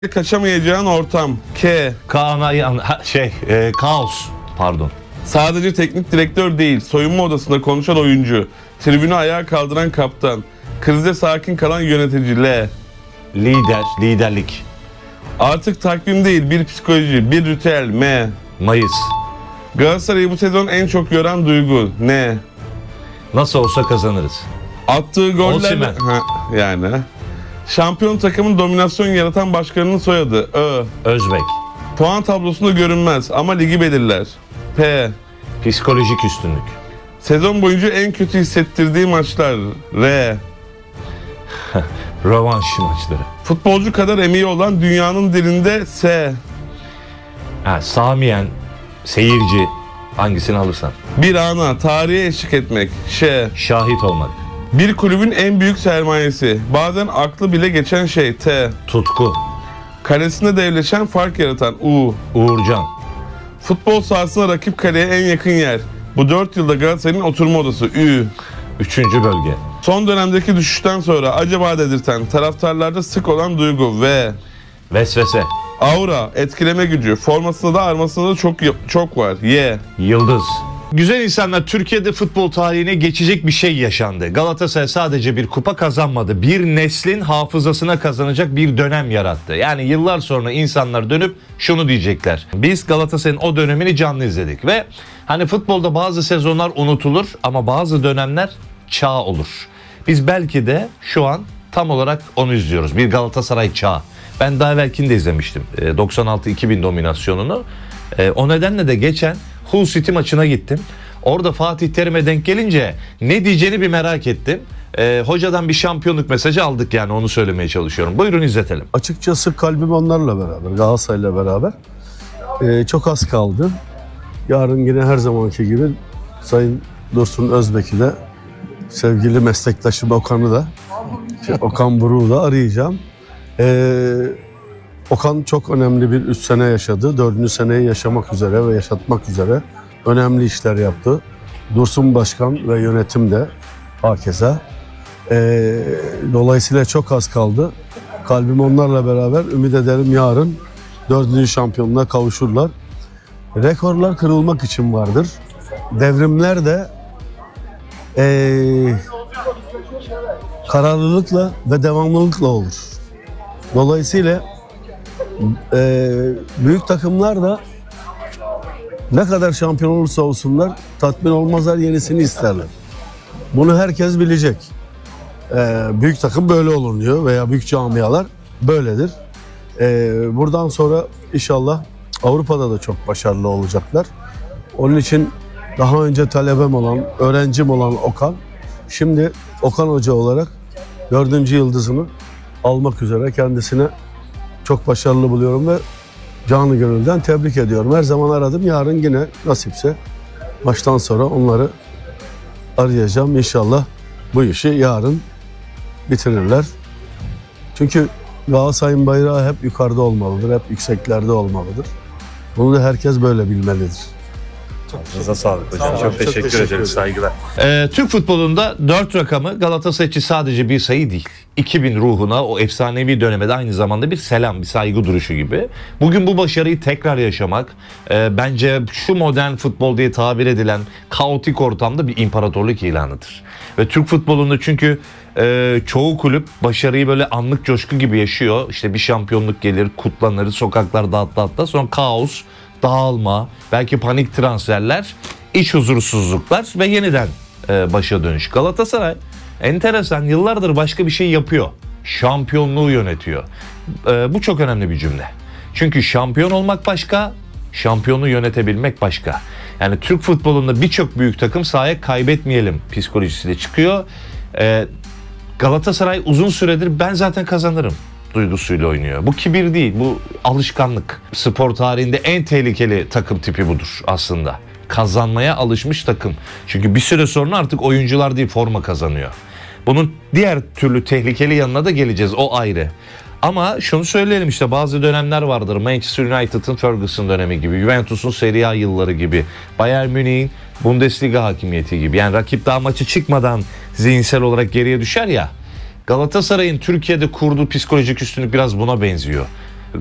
Kaçamayacağın ortam. Kaos. Pardon. Sadece teknik direktör değil, soyunma odasında konuşan oyuncu, tribünü ayağa kaldıran kaptan, krizde sakin kalan yönetici. Liderlik. Artık takvim değil, bir psikoloji, bir ritüel. Mayıs. Galatasaray'ı bu sezon en çok yoran duygu. Nasıl olsa kazanırız. Attığı goller... Osimhen. Yani. Şampiyon takımın dominasyon yaratan başkanının soyadı. Özbek. Puan tablosunda görünmez ama ligi belirler. Psikolojik üstünlük. Sezon boyunca en kötü hissettirdiği maçlar. Rövanş maçları. Futbolcu kadar emeği olan dünyanın dilinde. Samiyen, seyirci, hangisini alırsan. Bir ana, tarihe eşlik etmek. Şahit olmak. Bir kulübün en büyük sermayesi. Bazen aklı bile geçen şey. Tutku. Kalesinde devleşen, fark yaratan. Uğurcan. Futbol sahasına rakip kaleye en yakın yer. Bu 4 yılda Galatasaray'ın oturma odası. 3. bölge. Son dönemdeki düşüşten sonra acaba dedirten, taraftarlarda sık olan duygu. Vesvese. Aura, etkileme gücü. Formasında da armasında da çok var. Yıldız. Güzel insanlar, Türkiye'de futbol tarihine geçecek bir şey yaşandı. Galatasaray sadece bir kupa kazanmadı. Bir neslin hafızasına kazanacak bir dönem yarattı. Yani yıllar sonra insanlar dönüp şunu diyecekler: biz Galatasaray'ın o dönemini canlı izledik ve hani futbolda bazı sezonlar unutulur ama bazı dönemler çağ olur. Biz belki de şu an tam olarak onu izliyoruz. Bir Galatasaray çağı. Ben daha evvelkini de izlemiştim. 96-2000 dominasyonunu. O nedenle de geçen Hull City maçına gittim. Orada Fatih Terim'e denk gelince ne diyeceğini bir merak ettim. Hocadan bir şampiyonluk mesajı aldık, yani onu söylemeye çalışıyorum. Buyurun izletelim. Açıkçası kalbim onlarla beraber, Galatasaray'la beraber. Çok az kaldı. Yarın yine her zamanki gibi Sayın Dursun Özbek'i de, sevgili meslektaşım Okan'ı da, Okan Buruk'u da arayacağım. Okan çok önemli bir 3 sene yaşadı. 4. seneyi yaşamak üzere ve yaşatmak üzere önemli işler yaptı. Dursun Başkan ve yönetim de hakeza. Dolayısıyla çok az kaldı. Kalbim onlarla beraber. Ümit ederim yarın 4. şampiyonluğa kavuşurlar. Rekorlar kırılmak için vardır. Devrimler de kararlılıkla ve devamlılıkla olur. Dolayısıyla büyük takımlar da ne kadar şampiyon olursa olsunlar tatmin olmazlar, yenisini isterler. Bunu herkes bilecek. Büyük takım böyle olunuyor veya büyük camialar böyledir. Buradan sonra inşallah Avrupa'da da çok başarılı olacaklar. Onun için daha önce talebem olan, öğrencim olan Okan, şimdi Okan Hoca olarak 4. yıldızını almak üzere kendisine çok başarılı buluyorum ve canı gönülden tebrik ediyorum. Her zaman aradım. Yarın yine nasipse maçtan sonra onları arayacağım. İnşallah bu işi yarın bitirirler. Çünkü Galatasaray'ın bayrağı hep yukarıda olmalıdır. Hep yükseklerde olmalıdır. Bunu da herkes böyle bilmelidir. Çok sağlık hocam. Çok teşekkür ederim. Saygılar. Türk futbolunda 4 rakamı Galatasaray için sadece bir sayı değil. 2000 ruhuna, o efsanevi döneme de aynı zamanda bir selam, bir saygı duruşu gibi. Bugün bu başarıyı tekrar yaşamak bence şu modern futbol diye tabir edilen kaotik ortamda bir imparatorluk ilanıdır. Ve Türk futbolunda çünkü çoğu kulüp başarıyı böyle anlık coşku gibi yaşıyor. İşte bir şampiyonluk gelir, kutlanır, sokaklarda atla sonra kaos, dağılma, belki panik transferler, iç huzursuzluklar ve yeniden başa dönüş. Galatasaray enteresan, yıllardır başka bir şey yapıyor. Şampiyonluğu yönetiyor. Bu çok önemli bir cümle. Çünkü şampiyon olmak başka, şampiyonu yönetebilmek başka. Yani Türk futbolunda birçok büyük takım sahaya kaybetmeyelim psikolojisiyle çıkıyor. Galatasaray uzun süredir ben zaten kazanırım duygusuyla oynuyor. Bu kibir değil, bu alışkanlık. Spor tarihinde en tehlikeli takım tipi budur aslında. Kazanmaya alışmış takım. Çünkü bir süre sonra artık oyuncular değil, forma kazanıyor. Bunun diğer türlü tehlikeli yanına da geleceğiz, o ayrı. Ama şunu söyleyelim, işte bazı dönemler vardır. Manchester United'ın Ferguson dönemi gibi, Juventus'un Serie A yılları gibi, Bayern Münih'in Bundesliga hakimiyeti gibi. Yani rakip daha maçı çıkmadan zihinsel olarak geriye düşer ya. Galatasaray'ın Türkiye'de kurduğu psikolojik üstünlük biraz buna benziyor.